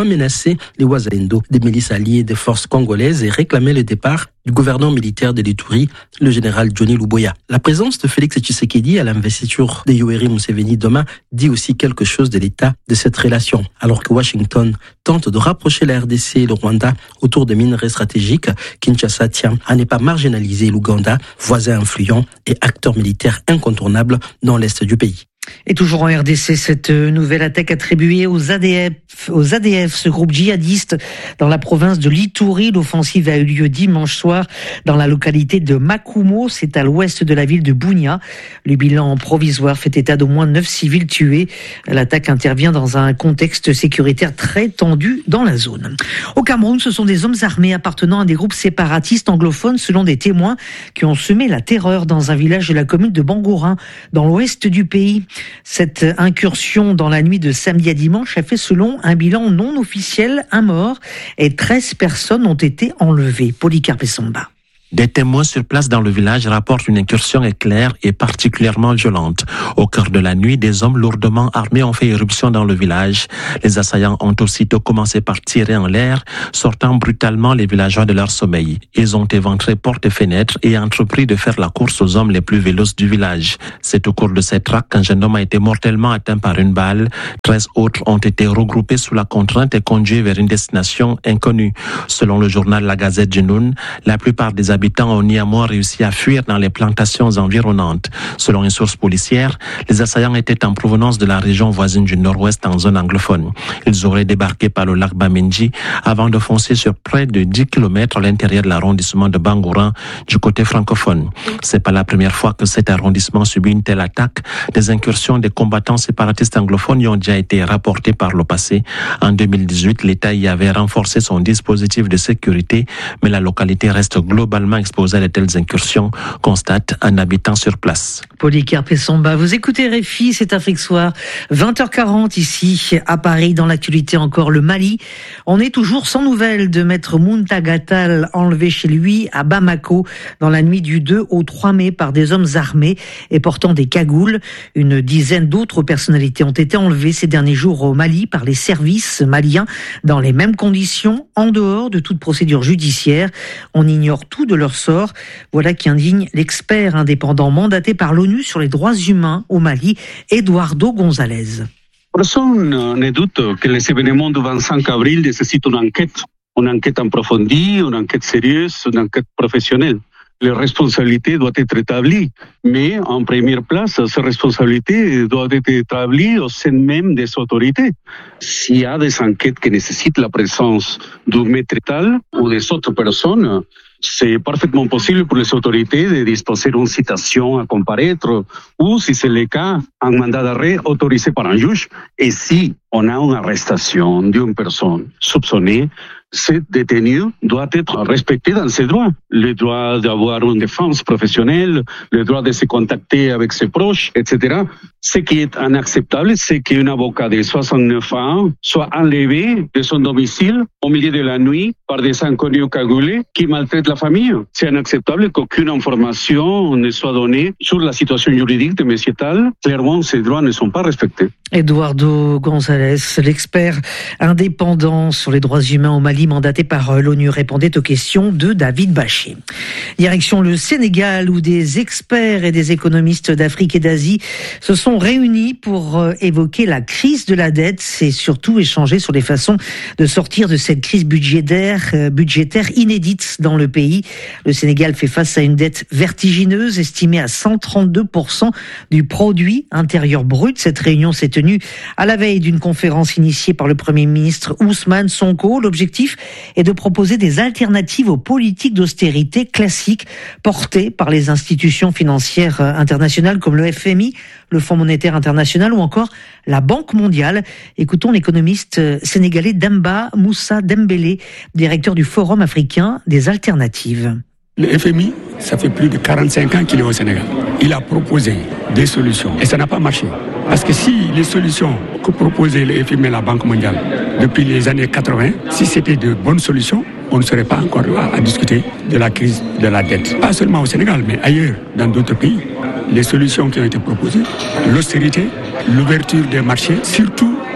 également menacé les Wazalendo, des milices alliées des forces congolaises, et réclamé le départ du gouverneur militaire de l'Ituri, le général Johnny Luboya. La présence de Félix Tshisekedi à l'investiture de Yoweri Museveni demain dit aussi quelque chose de l'état de cette relation. Alors que Washington tente de rapprocher la R D C et le Rwanda autour de minerais stratégiques, Kinshasa tient à ne pas marginaliser l'Ouganda, voisin influent et acteur militaire incontournable dans l'est du pays. Et toujours en R D C, cette nouvelle attaque attribuée aux A D F, aux A D F, ce groupe djihadiste dans la province de l'Ituri. L'offensive a eu lieu dimanche soir dans la localité de Makumo, c'est à l'ouest de la ville de Bunia. Le bilan provisoire fait état d'au moins neuf civils tués. L'attaque intervient dans un contexte sécuritaire très tendu dans la zone. Au Cameroun, ce sont des hommes armés appartenant à des groupes séparatistes anglophones, selon des témoins, qui ont semé la terreur dans un village de la commune de Bangourin, dans l'ouest du pays. Cette incursion dans la nuit de samedi à dimanche a fait, selon un bilan non officiel, un mort et treize personnes ont été enlevées. Polycarpe Samba. Des témoins sur place dans le village rapportent une incursion éclair et particulièrement violente. Au cœur de la nuit, des hommes lourdement armés ont fait irruption dans le village. Les assaillants ont aussitôt commencé par tirer en l'air, sortant brutalement les villageois de leur sommeil. Ils ont éventré portes et fenêtres et entrepris de faire la course aux hommes les plus véloces du village. C'est au cours de cette traque qu'un jeune homme a été mortellement atteint par une balle. Treize autres ont été regroupés sous la contrainte et conduits vers une destination inconnue. Selon le journal La Gazette du Noun, la plupart des habitants ont néanmoins réussi à fuir dans les plantations environnantes. Selon une source policière, les assaillants étaient en provenance de la région voisine du nord-ouest en zone anglophone. Ils auraient débarqué par le lac Bamenji avant de foncer sur près de dix kilomètres à l'intérieur de l'arrondissement de Bangourin du côté francophone. C'est pas la première fois que cet arrondissement subit une telle attaque. Des incursions des combattants séparatistes anglophones y ont déjà été rapportées par le passé. En deux mille dix-huit, l'État y avait renforcé son dispositif de sécurité, mais la localité reste globalement exposée à de telles incursions, constate un habitant sur place. Polycarpe Samba, vous écoutez R F I, c'est Afrique Soir, vingt heures quarante ici à Paris. Dans l'actualité encore, le Mali. On est toujours sans nouvelles de maître Muntagatal, enlevé chez lui à Bamako dans la nuit du deux au trois mai par des hommes armés et portant des cagoules. Une dizaine d'autres personnalités ont été enlevées ces derniers jours au Mali par les services maliens dans les mêmes conditions, en dehors de toute procédure judiciaire. On ignore tout de leur sort. Voilà qui indigne l'expert indépendant mandaté par l'ONU sur les droits humains au Mali, Eduardo González. Personne ne doute que les événements du vingt-cinq avril nécessitent une enquête, une enquête approfondie, une enquête sérieuse, une enquête professionnelle. Les responsabilités doivent être établies, mais en première place, ces responsabilités doivent être établies au sein même des autorités. S'il y a des enquêtes qui nécessitent la présence du maître Tal ou des autres personnes, c'est parfaitement possible pour les autorités de disposer d'une citation à comparaître ou, si c'est le cas, un mandat d'arrêt autorisé par un juge. Et si on a une arrestation d'une personne soupçonnée, ce détenu doit être respecté dans ses droits. Le droit d'avoir une défense professionnelle, le droit de se contacter avec ses proches, et cetera. Ce qui est inacceptable, c'est qu'un avocat de soixante-neuf ans soit enlevé de son domicile au milieu de la nuit par des inconnus cagoulés qui maltraitent la famille. C'est inacceptable qu'aucune information ne soit donnée sur la situation juridique de M. Tal. Clairement, ces droits ne sont pas respectés. Eduardo González, l'expert indépendant sur les droits humains au Mali, mandaté par l'ONU, répondait aux questions de David Bachet. Direction le Sénégal, où des experts et des économistes d'Afrique et d'Asie se sont réunis pour évoquer la crise de la dette et surtout échanger sur les façons de sortir de cette crise budgétaire, budgétaire inédite dans le pays. Le Sénégal fait face à une dette vertigineuse, estimée à cent trente-deux pour cent du produit intérieur brut. Cette réunion s'est tenue à la veille d'une conférence initiée par le Premier ministre Ousmane Sonko. L'objectif est de proposer des alternatives aux politiques d'austérité classiques portées par les institutions financières internationales comme le F M I, le Fonds monétaire international ou encore la Banque mondiale. Écoutons l'économiste sénégalais Demba Moussa Dembélé, directeur du Forum africain des alternatives. Le F M I, ça fait plus de quarante-cinq ans qu'il est au Sénégal. Il a proposé des solutions et ça n'a pas marché. Parce que si les solutions que proposait le F M I et la Banque mondiale depuis les années quatre-vingts, si c'était de bonnes solutions, on ne serait pas encore là à discuter de la crise de la dette. Pas seulement au Sénégal, mais ailleurs, dans d'autres pays. Les solutions qui ont été proposées, l'austérité, l'ouverture des marchés, surtout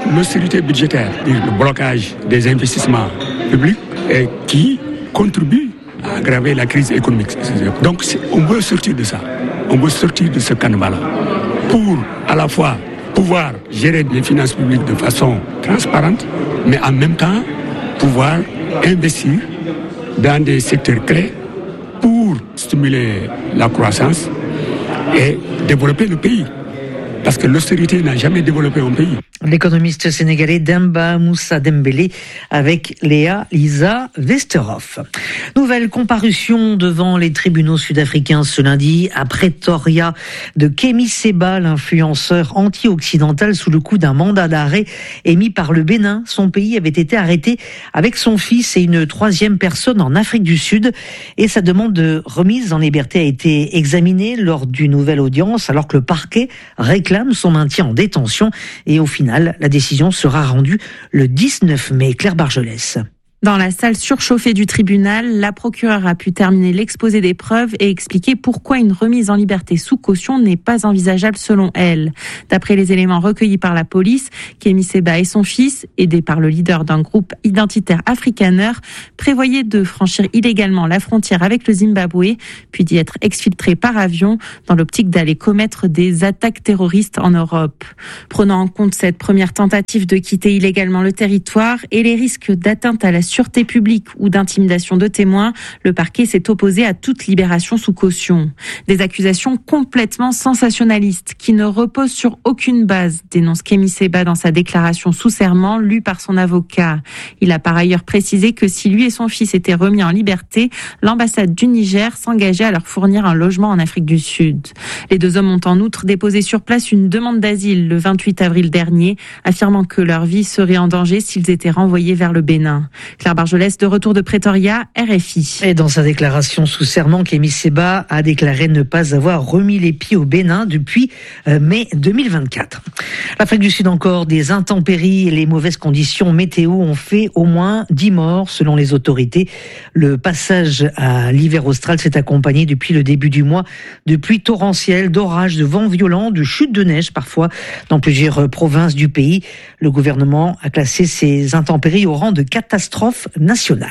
l'austérité budgétaire, le blocage des investissements publics et qui contribue à aggraver la crise économique. Donc on veut sortir de ça, on veut sortir de ce canevas-là pour à la fois pouvoir gérer les finances publiques de façon transparente, mais en même temps pouvoir investir dans des secteurs clés pour stimuler la croissance et développer le pays. Parce que l'austérité n'a jamais développé un pays. L'économiste sénégalais Demba Moussa Dembélé avec Léa Lisa Westerhoff. Nouvelle comparution devant les tribunaux sud-africains ce lundi à Pretoria de Kemi Seba, l'influenceur anti-occidental sous le coup d'un mandat d'arrêt émis par le Bénin. Son pays avait été arrêté avec son fils et une troisième personne en Afrique du Sud et sa demande de remise en liberté a été examinée lors d'une nouvelle audience alors que le parquet réclame son maintien en détention et au final la décision sera rendue le dix-neuf mai. Claire Bargelès. Dans la salle surchauffée du tribunal, la procureure a pu terminer l'exposé des preuves et expliquer pourquoi une remise en liberté sous caution n'est pas envisageable selon elle. D'après les éléments recueillis par la police, Kemi Seba et son fils, aidés par le leader d'un groupe identitaire afrikaner, prévoyaient de franchir illégalement la frontière avec le Zimbabwe, puis d'y être exfiltrés par avion dans l'optique d'aller commettre des attaques terroristes en Europe. Prenant en compte cette première tentative de quitter illégalement le territoire et les risques d'atteinte à la sûreté publique ou d'intimidation de témoins, le parquet s'est opposé à toute libération sous caution. Des accusations complètement sensationnalistes qui ne reposent sur aucune base, dénonce Kemi Seba dans sa déclaration sous serment lue par son avocat. Il a par ailleurs précisé que si lui et son fils étaient remis en liberté, l'ambassade du Niger s'engageait à leur fournir un logement en Afrique du Sud. Les deux hommes ont en outre déposé sur place une demande d'asile le vingt-huit avril dernier, affirmant que leur vie serait en danger s'ils étaient renvoyés vers le Bénin. Claire Bargelès, de retour de Pretoria, R F I. Et dans sa déclaration sous serment, Kemi Seba a déclaré ne pas avoir remis les pieds au Bénin depuis mai deux mille vingt-quatre. L'Afrique du Sud encore, des intempéries et les mauvaises conditions météo ont fait au moins dix morts selon les autorités. Le passage à l'hiver austral s'est accompagné depuis le début du mois de pluies torrentielles, d'orages, de vents violents, de chutes de neige parfois dans plusieurs provinces du pays. Le gouvernement a classé ces intempéries au rang de catastrophe nationale.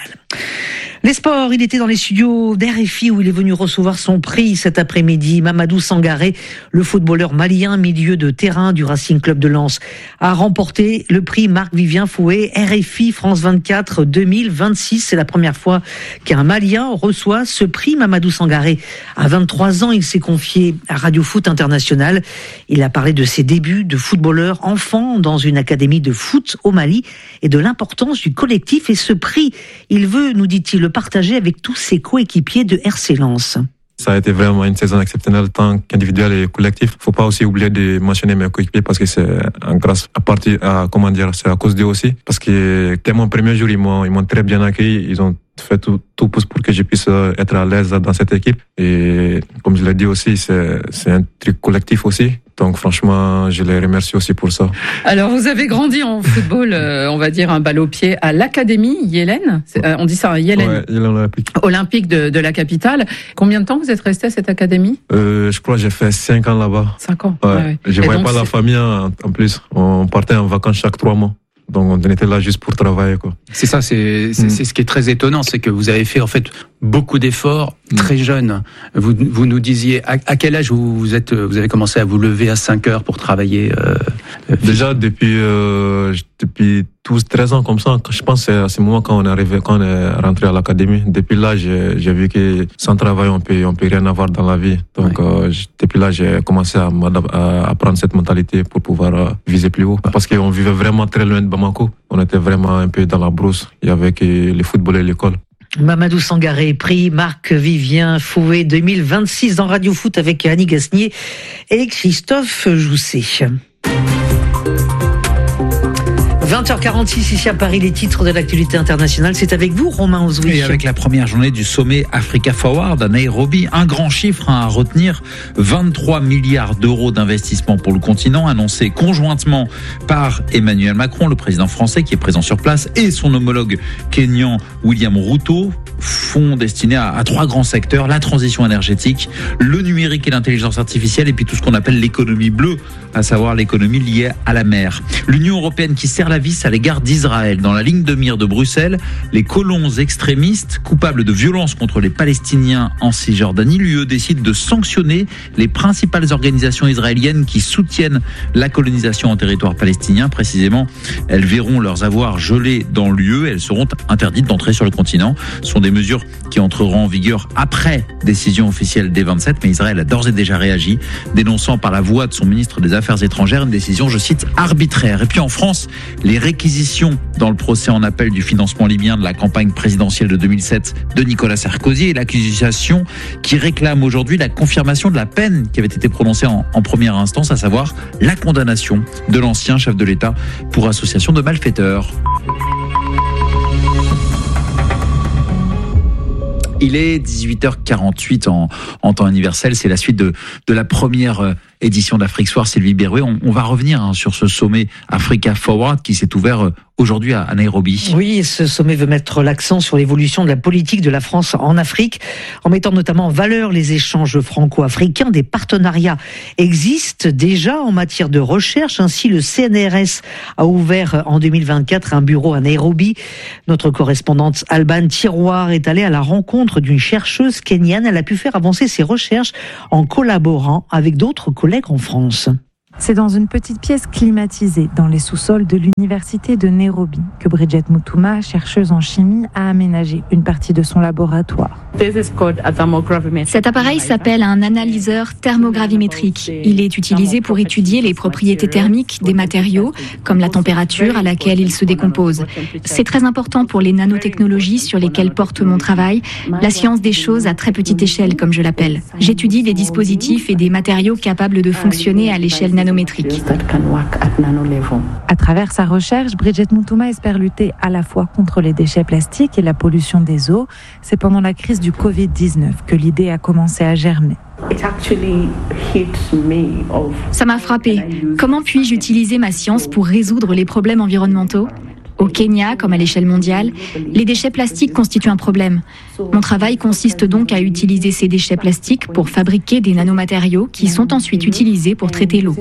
Les sports, il était dans les studios d'R F I où il est venu recevoir son prix cet après-midi. Mamadou Sangaré, le footballeur malien, milieu de terrain du Racing Club de Lens, a remporté le prix Marc-Vivien Fouet R F I France vingt-quatre deux mille vingt-six. C'est la première fois qu'un Malien reçoit ce prix. Mamadou Sangaré, à vingt-trois ans, il s'est confié à Radio Foot International. Il a parlé de ses débuts de footballeur enfant dans une académie de foot au Mali et de l'importance du collectif. Et ce prix, il veut, nous dit-il, le partager avec tous ses coéquipiers de R C Lens. Ça a été vraiment une saison exceptionnelle, tant qu'individuelle et collectif. Faut pas aussi oublier de mentionner mes coéquipiers parce que c'est en grâce à partir à, comment dire, c'est à cause d'eux aussi. Parce que dès mon premier jour, ils m'ont, ils m'ont très bien accueilli. Ils ont fait tout, tout pour que je puisse être à l'aise dans cette équipe. Et comme je l'ai dit aussi, c'est, c'est un truc collectif aussi. Donc franchement, je les remercie aussi pour ça. Alors vous avez grandi en football, euh, on va dire un balle au pied à l'académie Yélène. Euh, on dit ça, Yélène. Ouais, Yélène Olympique. Olympique de, de la capitale. Combien de temps vous êtes resté à cette académie? euh, Je crois que j'ai fait cinq ans là-bas. Cinq ans. Ouais. Ouais, ouais. Je Et voyais donc, pas c'est... la famille en, en plus. On partait en vacances chaque trois mois. Donc on était là juste pour travailler, quoi. C'est ça, c'est, c'est, mmh. c'est ce qui est très étonnant, c'est que vous avez fait en fait beaucoup d'efforts mmh. très jeune. Vous, vous nous disiez à, à quel âge vous, vous êtes, vous avez commencé à vous lever à cinq heures pour travailler. Euh, Déjà depuis euh, depuis douze treize ans comme ça. Je pense que c'est à ce moment quand on est arrivé, quand on est rentré à l'académie. Depuis là, j'ai, j'ai vu que sans travail on peut on peut rien avoir dans la vie. Donc ouais. euh, depuis là, j'ai commencé à, à apprendre cette mentalité pour pouvoir euh, viser plus haut. Parce qu'on vivait vraiment très loin de Bamako. On était vraiment un peu dans la brousse. Il y avait que le football et l'école. Mamadou Sangaré, prix Marc-Vivien Fouet deux mille vingt-six dans Radio Foot avec Annie Gasnier et Christophe Jousset. vingt heures quarante-six ici à Paris, les titres de l'actualité internationale. C'est avec vous, Romain Ozoui. Et avec la première journée du sommet Africa Forward à Nairobi, un grand chiffre à retenir, vingt-trois milliards d'euros d'investissement pour le continent, annoncé conjointement par Emmanuel Macron, le président français qui est présent sur place, et son homologue kényan William Ruto. fonds destinés à, à trois grands secteurs, la transition énergétique, le numérique et l'intelligence artificielle, et puis tout ce qu'on appelle l'économie bleue, à savoir l'économie liée à la mer. L'Union européenne qui serre la vis à l'égard d'Israël. Dans la ligne de mire de Bruxelles, les colons extrémistes coupables de violences contre les Palestiniens en Cisjordanie, l'U E décide de sanctionner les principales organisations israéliennes qui soutiennent la colonisation en territoire palestinien. Précisément, elles verront leurs avoirs gelés dans l'U E et elles seront interdites d'entrer sur le continent. Ce sont des mesures qui entreront en vigueur après décision officielle des vingt-sept, mais Israël a d'ores et déjà réagi, dénonçant par la voix de son ministre des Affaires étrangères une décision, je cite, arbitraire. Et puis en France, les réquisitions dans le procès en appel du financement libyen de la campagne présidentielle de deux mille sept de Nicolas Sarkozy et l'accusation qui réclame aujourd'hui la confirmation de la peine qui avait été prononcée en, en première instance, à savoir la condamnation de l'ancien chef de l'État pour association de malfaiteurs. Il est dix-huit heures quarante-huit en, en temps universel. C'est la suite de, de la première édition d'Afrique Soir. Sylvie Berruet, on, on va revenir hein, sur ce sommet Africa Forward qui s'est ouvert aujourd'hui à, à Nairobi. Oui, ce sommet veut mettre l'accent sur l'évolution de la politique de la France en Afrique, en mettant notamment en valeur les échanges franco-africains. Des partenariats existent déjà en matière de recherche. Ainsi, le C N R S a ouvert en deux mille vingt-quatre un bureau à Nairobi. Notre correspondante Alban Tiroir est allée à la rencontre d'une chercheuse kenyane. Elle a pu faire avancer ses recherches en collaborant avec d'autres collègues en France. C'est dans une petite pièce climatisée dans les sous-sols de l'université de Nairobi que Bridget Mutuma, chercheuse en chimie, a aménagé une partie de son laboratoire. Cet appareil s'appelle un analyseur thermogravimétrique. Il est utilisé pour étudier les propriétés thermiques des matériaux, comme la température à laquelle ils se décomposent. C'est très important pour les nanotechnologies sur lesquelles porte mon travail, la science des choses à très petite échelle, comme je l'appelle. J'étudie des dispositifs et des matériaux capables de fonctionner à l'échelle nanométrique. À travers sa recherche, Bridget Mutuma espère lutter à la fois contre les déchets plastiques et la pollution des eaux. C'est pendant la crise du covid dix-neuf que l'idée a commencé à germer. Ça m'a frappé. Comment puis-je utiliser ma science pour résoudre les problèmes environnementaux ? Au Kenya, comme à l'échelle mondiale, les déchets plastiques constituent un problème. Mon travail consiste donc à utiliser ces déchets plastiques pour fabriquer des nanomatériaux qui sont ensuite utilisés pour traiter l'eau.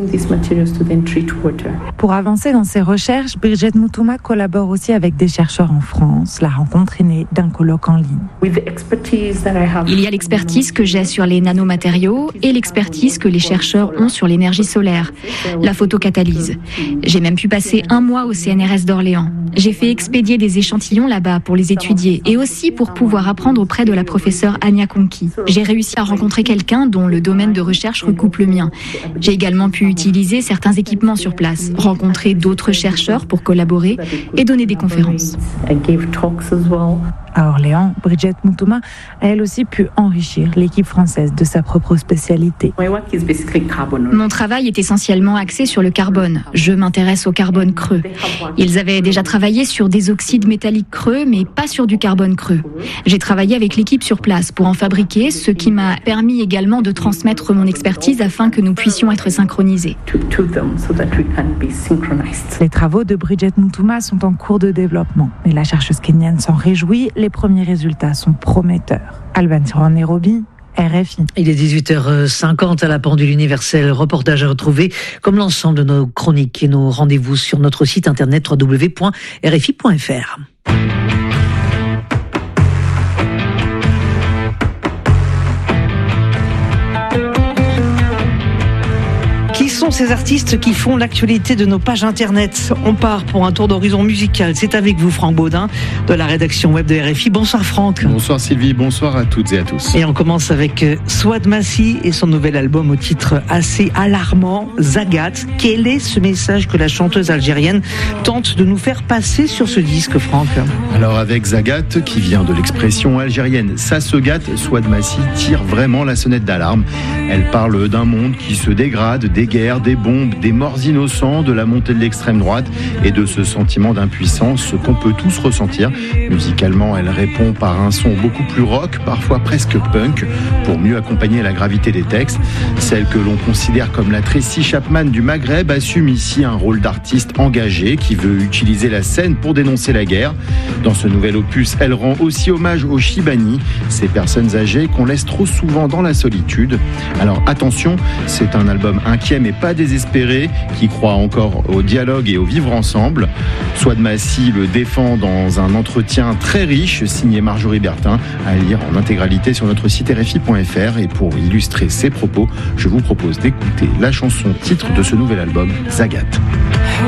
Pour avancer dans ses recherches, Bridget Mutuma collabore aussi avec des chercheurs en France. La rencontre est née d'un colloque en ligne. Il y a l'expertise que j'ai sur les nanomatériaux et l'expertise que les chercheurs ont sur l'énergie solaire, la photocatalyse. J'ai même pu passer un mois au C N R S d'Orléans. J'ai fait expédier des échantillons là-bas pour les étudier et aussi pour pouvoir apprendre auprès de la professeure Anya Konki. J'ai réussi à rencontrer quelqu'un dont le domaine de recherche recoupe le mien. J'ai également pu utiliser certains équipements sur place, rencontrer d'autres chercheurs pour collaborer et donner des conférences. À Orléans, Bridget Mutuma a elle aussi pu enrichir l'équipe française de sa propre spécialité. Mon travail est essentiellement axé sur le carbone. Je m'intéresse au carbone creux. Ils avaient déjà travaillé sur des oxydes métalliques creux, mais pas sur du carbone creux. J'ai travaillé avec l'équipe sur place pour en fabriquer, ce qui m'a permis également de transmettre mon expertise afin que nous puissions être synchronisés. Les travaux de Bridget Mutuma sont en cours de développement, mais la chercheuse kenyane s'en réjouit. Les premiers résultats sont prometteurs. Alban Tiroir, Nairobi, R F I. Il est dix-huit heures cinquante à la pendule universelle. Reportage à retrouver, comme l'ensemble de nos chroniques et nos rendez-vous sur notre site internet w w w point r f i point f r. Qui sont ces artistes qui font l'actualité de nos pages internet? On part pour un tour d'horizon musical. C'est avec vous, Franck Baudin, de la rédaction web de R F I. Bonsoir Franck. Bonsoir Sylvie, bonsoir à toutes et à tous. Et on commence avec Souad Massi et son nouvel album au titre assez alarmant, Zagat. Quel est ce message que la chanteuse algérienne tente de nous faire passer sur ce disque, Franck? Alors avec Zagat, qui vient de l'expression algérienne ça se gâte, Souad Massi tire vraiment la sonnette d'alarme. Elle parle d'un monde qui se dégrade, des guerres, guerre, des bombes, des morts innocents, de la montée de l'extrême droite et de ce sentiment d'impuissance qu'on peut tous ressentir. Musicalement, elle répond par un son beaucoup plus rock, parfois presque punk, pour mieux accompagner la gravité des textes. Celle que l'on considère comme la Tracy Chapman du Maghreb assume ici un rôle d'artiste engagé qui veut utiliser la scène pour dénoncer la guerre. Dans ce nouvel opus, elle rend aussi hommage aux Chibani, ces personnes âgées qu'on laisse trop souvent dans la solitude. Alors attention, c'est un album inquiet mais pas désespéré, qui croit encore au dialogue et au vivre ensemble. Souad Massi le défend dans un entretien très riche signé Marjorie Bertin, à lire en intégralité sur notre site R F I point F R. Et pour illustrer ses propos, je vous propose d'écouter la chanson titre de ce nouvel album, Zagat.